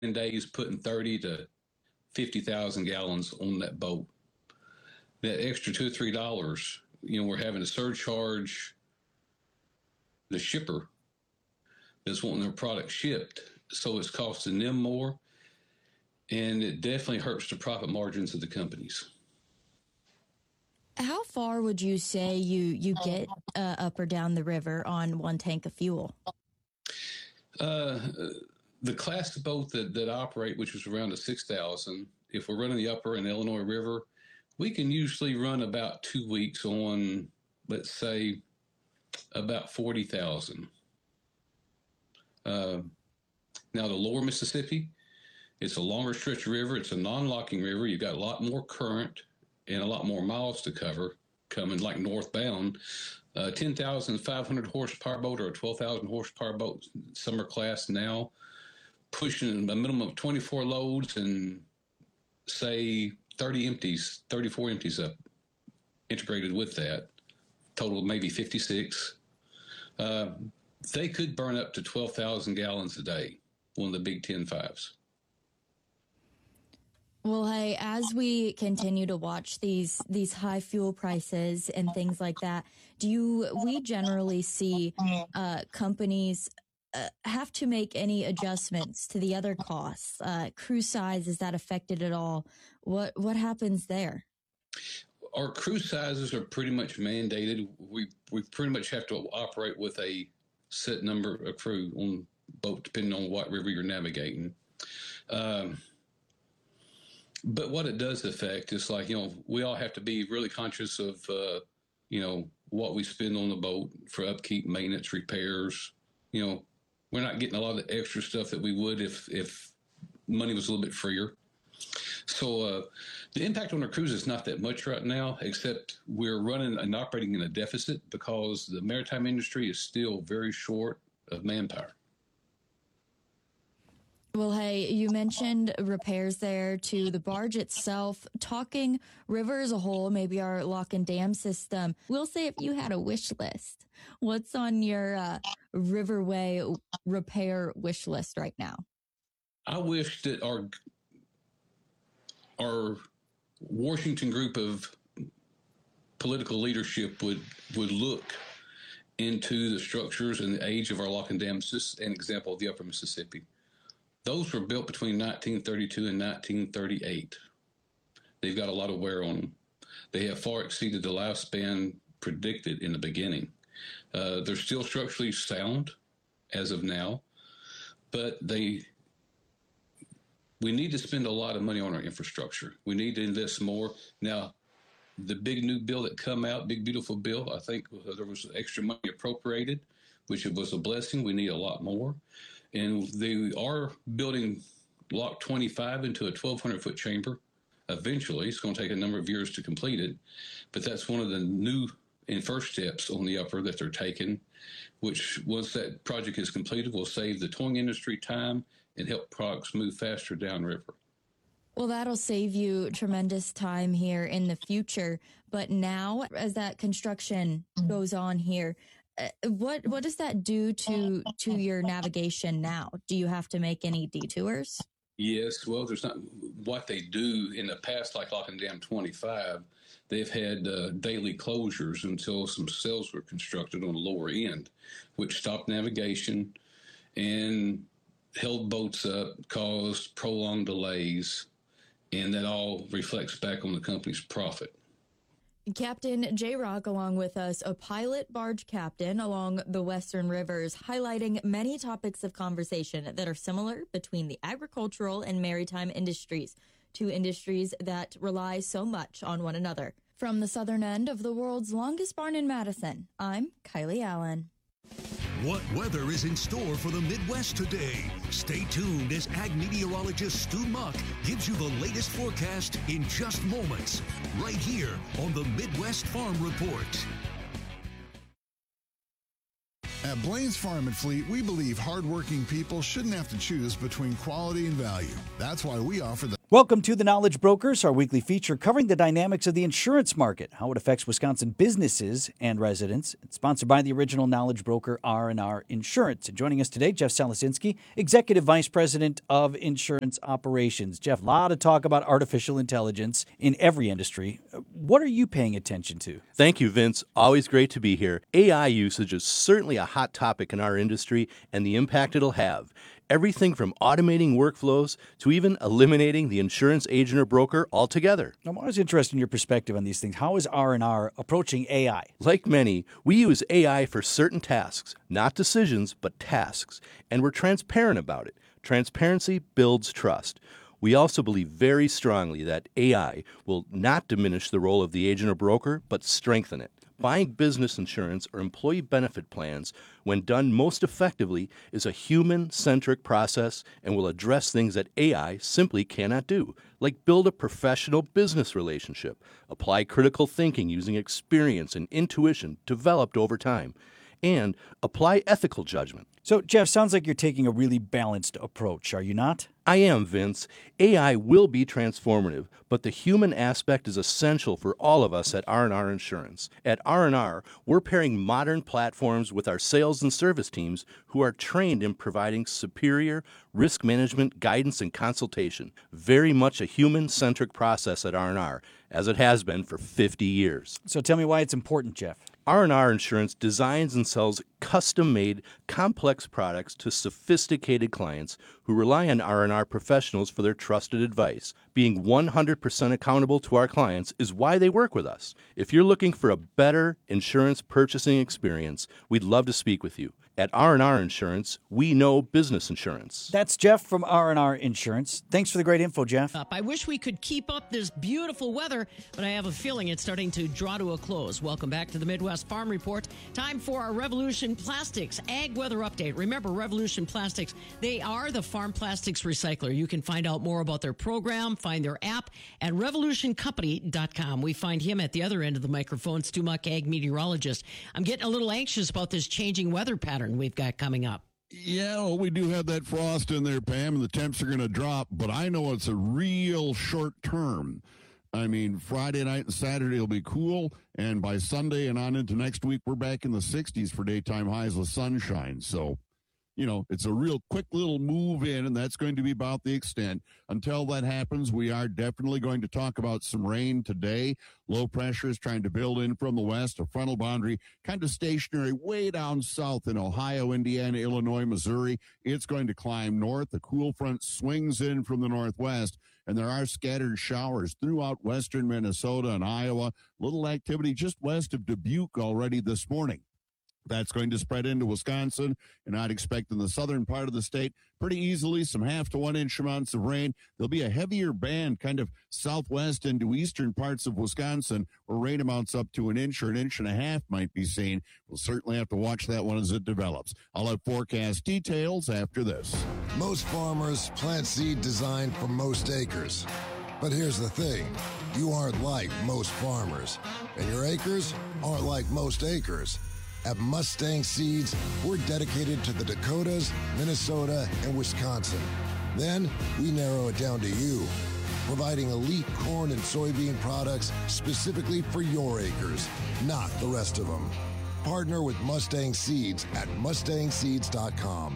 days putting 30 to 50,000 gallons on that boat. That extra $2 or $3, we're having to surcharge the shipper that's wanting their product shipped, so it's costing them more, and it definitely hurts the profit margins of the companies. How far would you say you get up or down the river on one tank of fuel? The class of boat that operate, which is around the 6,000, if we're running the upper and Illinois River, we can usually run about 2 weeks on, let's say, about 40,000. Now, the lower Mississippi, it's a longer stretch of river. It's a non-locking river. You've got a lot more current and a lot more miles to cover coming like northbound. 10,500 horsepower boat or a 12,000 horsepower boat, summer class now, pushing a minimum of 24 loads and say 34 empties up, integrated with that, total maybe 56. They could burn up to 12,000 gallons a day, one of the big 10-5s. Well, hey, as we continue to watch these high fuel prices and things like that, we generally see companies have to make any adjustments to the other costs? Crew size, is that affected at all? What happens there? Our crew sizes are pretty much mandated. We pretty much have to operate with a set number of crew on boat, depending on what river you're navigating. But what it does affect is we all have to be really conscious of, what we spend on the boat for upkeep, maintenance, repairs. We're not getting a lot of the extra stuff that we would if money was a little bit freer. So the impact on our crews is not that much right now, except we're running and operating in a deficit because the maritime industry is still very short of manpower. Well, hey, you mentioned repairs there to the barge itself. Talking river as a whole, maybe our lock and dam system. We'll say if you had a wish list, what's on your Riverway repair wish list right now? I wish that our Washington group of political leadership would look into the structures and the age of our lock and dam system, an example of the upper Mississippi. Those were built between 1932 and 1938. They've got a lot of wear on them. They have far exceeded the lifespan predicted in the beginning. They're still structurally sound as of now, but we need to spend a lot of money on our infrastructure. We need to invest more. Now, the big new bill that come out, big beautiful bill, I think there was extra money appropriated, which was a blessing. We need a lot more. And they are building Lock 25 into a 1,200-foot chamber. Eventually, it's going to take a number of years to complete it. But that's one of the new and first steps on the upper that they're taking, which once that project is completed, will save the towing industry time and help products move faster downriver. Well, that'll save you tremendous time here in the future. But now, as that construction goes on here, what does that do to your navigation now? Do you have to make any detours? Yes. Well, there's not what they do in the past, like Lock and Dam 25. They've had daily closures until some cells were constructed on the lower end, which stopped navigation and held boats up, caused prolonged delays, and that all reflects back on the company's profit. Captain Jay Rock along with us, a pilot barge captain along the Western Rivers, highlighting many topics of conversation that are similar between the agricultural and maritime industries, two industries that rely so much on one another. From the southern end of the world's longest barn in Madison, I'm Kylie Allen. What weather is in store for the Midwest today? Stay tuned as ag meteorologist Stu Muck gives you the latest forecast in just moments, right here on the Midwest Farm Report. At Blaine's Farm and Fleet, we believe hardworking people shouldn't have to choose between quality and value. That's why we offer the Welcome to The Knowledge Brokers, our weekly feature covering the dynamics of the insurance market, how it affects Wisconsin businesses and residents. It's sponsored by the original knowledge broker, R&R Insurance. And joining us today, Jeff Salasinski, Executive Vice President of Insurance Operations. Jeff, a lot of talk about artificial intelligence in every industry. What are you paying attention to? Thank you, Vince. Always great to be here. AI usage is certainly a hot topic in our industry and the impact it'll have. Everything from automating workflows to even eliminating the insurance agent or broker altogether. I'm always interested in your perspective on these things. How is R&R approaching AI? Like many, we use AI for certain tasks, not decisions, but tasks, and we're transparent about it. Transparency builds trust. We also believe very strongly that AI will not diminish the role of the agent or broker, but strengthen it. Buying business insurance or employee benefit plans, when done most effectively, is a human-centric process and will address things that AI simply cannot do, like build a professional business relationship, apply critical thinking using experience and intuition developed over time, and apply ethical judgment. So, Jeff, sounds like you're taking a really balanced approach, are you not? I am, Vince. AI will be transformative, but the human aspect is essential for all of us at R&R Insurance. At R&R, we're pairing modern platforms with our sales and service teams who are trained in providing superior risk management guidance and consultation. Very much a human-centric process at R&R, as it has been for 50 years. So tell me why it's important, Jeff. R&R Insurance designs and sells custom-made, complex products to sophisticated clients who rely on R&R professionals for their trusted advice. Being 100% accountable to our clients is why they work with us. If you're looking for a better insurance purchasing experience, we'd love to speak with you. At R&R Insurance, we know business insurance. That's Jeff from R&R Insurance. Thanks for the great info, Jeff. I wish we could keep up this beautiful weather, but I have a feeling it's starting to draw to a close. Welcome back to the Midwest Farm Report. Time for our Revolution Plastics Ag Weather Update. Remember, Revolution Plastics, they are the farm plastics recycler. You can find out more about their program, find their app at revolutioncompany.com. We find him at the other end of the microphone, Stu Muck, ag meteorologist. I'm getting a little anxious about this changing weather pattern we've got coming up. Yeah, well, we do have that frost in there, Pam, and the temps are going to drop, but I know it's a real short term. I mean, Friday night and Saturday will be cool, and by Sunday and on into next week, we're back in the 60s for daytime highs with sunshine. So, you know, it's a real quick little move in, and that's going to be about the extent. Until that happens, we are definitely going to talk about some rain today. Low pressure is trying to build in from the west, a frontal boundary kind of stationary way down south in Ohio, Indiana, Illinois, Missouri. It's going to climb north. The cool front swings in from the northwest, and there are scattered showers throughout western Minnesota and Iowa. Little activity just west of Dubuque already this morning. That's going to spread into Wisconsin, and I'd expect in the southern part of the state pretty easily some 1/2 to 1 inch amounts of rain. There'll be a heavier band kind of southwest into eastern parts of Wisconsin where rain amounts up to 1 inch or 1.5 inches might be seen. We'll certainly have to watch that one as it develops. I'll have forecast details after this. Most farmers plant seed designed for most acres. But here's the thing, you aren't like most farmers, and your acres aren't like most acres. At Mustang Seeds, we're dedicated to the Dakotas, Minnesota, and Wisconsin. Then we narrow it down to you, providing elite corn and soybean products specifically for your acres, not the rest of them. Partner with Mustang Seeds at mustangseeds.com.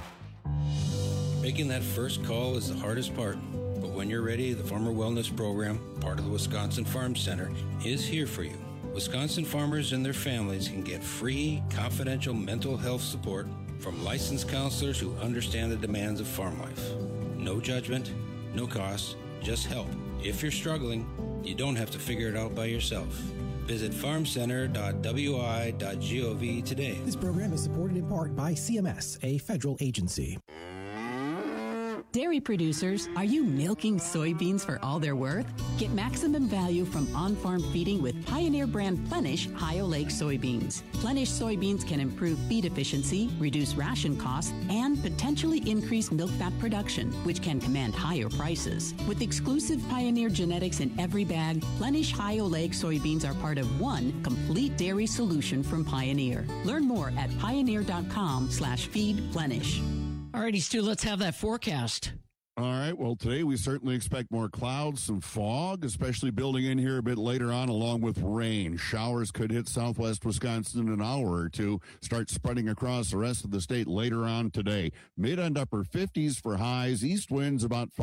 Making that first call is the hardest part. But when you're ready, the Farmer Wellness Program, part of the Wisconsin Farm Center, is here for you. Wisconsin farmers and their families can get free, confidential mental health support from licensed counselors who understand the demands of farm life. No judgment, no cost, just help. If you're struggling, you don't have to figure it out by yourself. Visit farmcenter.wi.gov today. This program is supported in part by CMS, a federal agency. Dairy producers, are you milking soybeans for all they're worth? Get maximum value from on-farm feeding with Pioneer brand Plenish High-Oleic soybeans. Plenish soybeans can improve feed efficiency, reduce ration costs, and potentially increase milk fat production, which can command higher prices. With exclusive Pioneer genetics in every bag, Plenish High-Oleic soybeans are part of one complete dairy solution from Pioneer. Learn more at pioneer.com/feedplenish. All righty, Stu, let's have that forecast. All right. Well, today we certainly expect more clouds, some fog, especially building in here a bit later on, along with rain. Showers could hit southwest Wisconsin in an hour or two, start spreading across the rest of the state later on today. Mid and upper 50s for highs, east winds about